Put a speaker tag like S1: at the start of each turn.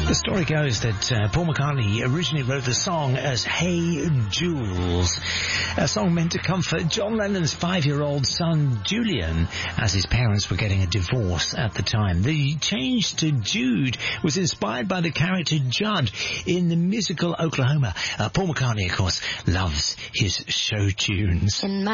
S1: The story goes that Paul McCartney originally wrote the song as Hey Jules, a song meant to comfort John Lennon's 5-year-old son Julian as his parents were getting a divorce at the time. The change to Jude was inspired by the character Judd in the musical Oklahoma. Paul McCartney, of course, loves his show tunes.